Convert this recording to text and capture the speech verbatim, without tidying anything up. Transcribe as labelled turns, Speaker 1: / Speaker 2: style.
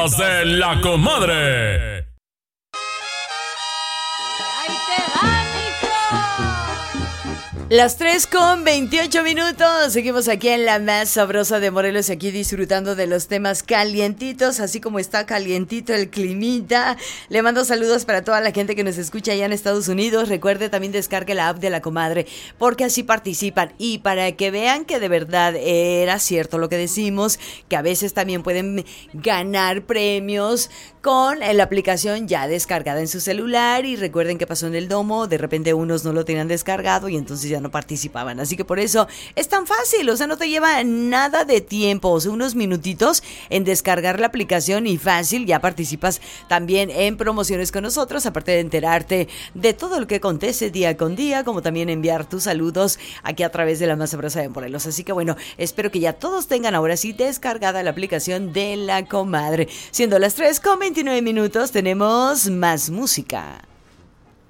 Speaker 1: De la comadre.
Speaker 2: ¡Ahí te va,
Speaker 3: Las tres con veintiocho minutos. Seguimos aquí en la más sabrosa de Morelos, aquí disfrutando de los temas calientitos, así como está calientito el climita. Le mando saludos para toda la gente que nos escucha allá en Estados Unidos. Recuerde, también descargue la app de La Comadre, porque así participan. Y para que vean que de verdad era cierto lo que decimos, que a veces también pueden ganar premios con la aplicación ya descargada en su celular. Y recuerden que pasó en el domo, de repente unos no lo tenían descargado y entonces ya no participaban, así que por eso es tan fácil, o sea, no te lleva nada de tiempo, o sea, unos minutitos en descargar la aplicación y fácil, ya participas también en promociones con nosotros, aparte de enterarte de todo lo que acontece día con día, como también enviar tus saludos aquí a través de la más sabrosa de Morelos. Así que bueno, espero que ya todos tengan ahora sí descargada la aplicación de La Comadre. Siendo las tres con veintinueve minutos, tenemos más música.